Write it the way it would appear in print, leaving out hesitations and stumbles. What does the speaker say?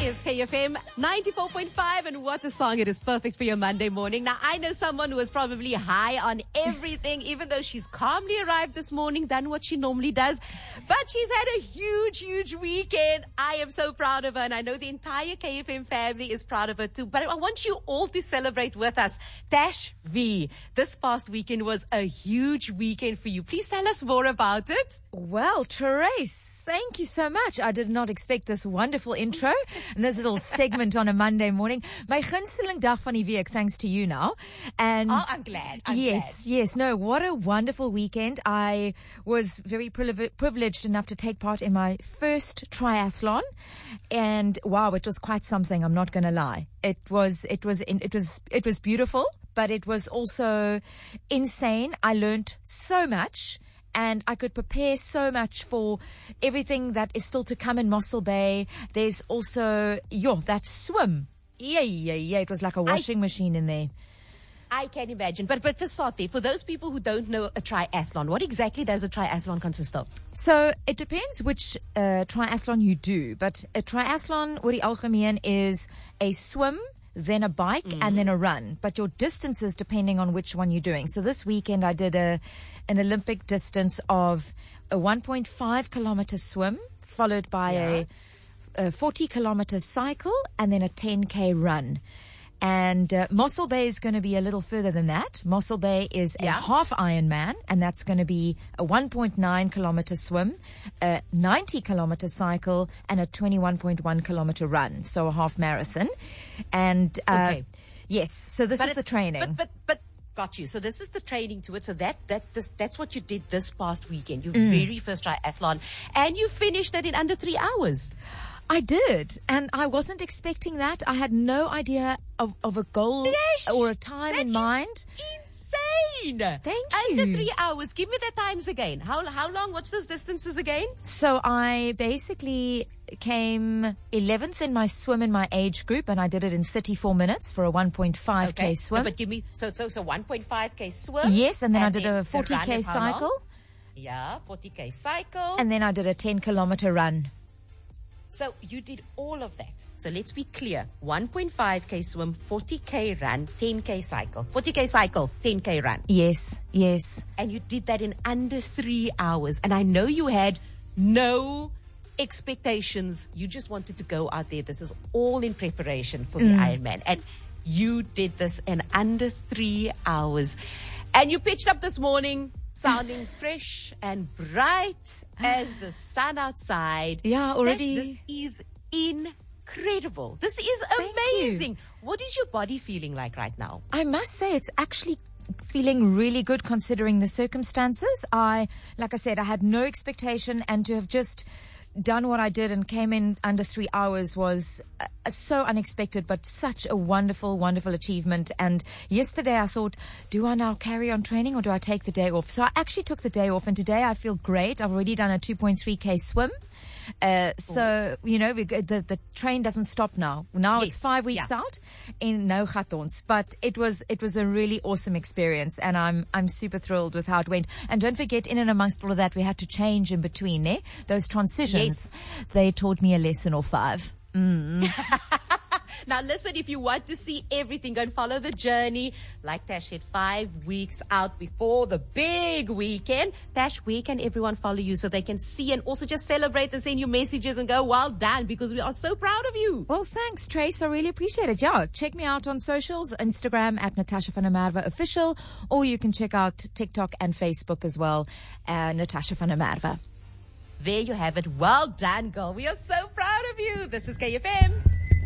is KFM 94.5, and what a song. It is perfect for your Monday morning. Now, I know someone who is probably high on everything, even though she's calmly arrived this morning, done what she normally does. But she's had a huge weekend. I am so proud of her, and I know the entire KFM family is proud of her too. But I want you all to celebrate with us. Tash V, this past weekend was a huge weekend for you. Please tell us more about it. Well, Therese, thank you so much. I did not expect this wonderful intro and this little segment on a Monday morning. My gunsteling dag van die week, thanks to you now. And I'm glad. Yes. No, what a wonderful weekend. I was very privileged enough to take part in my first triathlon, and wow, it was quite something. I'm not going to lie. It was beautiful, but it was also insane. I learned so much. And I could prepare so much for everything that is still to come in Mossel Bay. There's also, that swim. Yeah. It was like a washing machine in there. I can imagine. But for start there, for those people who don't know a triathlon, what exactly does a triathlon consist of? So it depends which triathlon you do. But a triathlon, oor die algemeen, is a swim, then a bike, and then a run. But your distances depending on which one you're doing. So this weekend I did an Olympic distance of a 1.5 kilometer swim, followed by a 40 kilometer cycle, and then a 10K run. And Mossel Bay is going to be a little further than that. Mossel Bay is a half Ironman, and that's going to be a 1.9 kilometer swim, a 90 kilometer cycle, and a 21.1 kilometer run. So a half marathon. And yes, so this is the training. But got you. So this is the training to it. So that's what you did this past weekend. Your very first triathlon, and you finished it in under 3 hours. I did, and I wasn't expecting that. I had no idea of a goal or a time in mind. Insane! Thank you. Under 3 hours. Give me the times again. How long? What's those distances again? So I basically came 11th in my swim in my age group, and I did it in 34 minutes for a 1.5K swim. No, but give me so 1.5K swim. Yes, and then I did a 40K cycle. Yeah, 40K cycle. And then I did a 10 kilometer run. So you did all of that. So let's be clear. 1.5K swim, 40K run, 10K cycle. 40K cycle, 10K run. Yes. And you did that in under 3 hours. And I know you had no expectations. You just wanted to go out there. This is all in preparation for the Ironman. And you did this in under 3 hours. And you pitched up this morning sounding fresh and bright as the sun outside. Yeah, already. This is incredible. This is amazing. What is your body feeling like right now? I must say it's actually feeling really good considering the circumstances. Like I said, I had no expectation, and to have just done what I did and came in under 3 hours was so unexpected, but such a wonderful achievement. And yesterday I thought, do I now carry on training or do I take the day off? So I actually took the day off, and today I feel great. I've already done a 2.3K swim. So, the train doesn't stop now. Now it's 5 weeks out in Nou Gat Ons. But it was a really awesome experience, and I'm super thrilled with how it went. And don't forget, in and amongst all of that, we had to change in between, those transitions. They taught me a lesson or five. Now listen, if you want to see everything, go and follow the journey. Like Tash said, 5 weeks out before the big weekend. Tash, where can everyone follow you so they can see and also just celebrate and send you messages and go, well done, because we are so proud of you. Well, thanks, Trace. I really appreciate it. Yeah, check me out on socials, Instagram at Natasha van der Merwe official, or you can check out TikTok and Facebook as well, Natasha van der Merwe. There you have it. Well done, girl. We are so proud of you. This is KFM.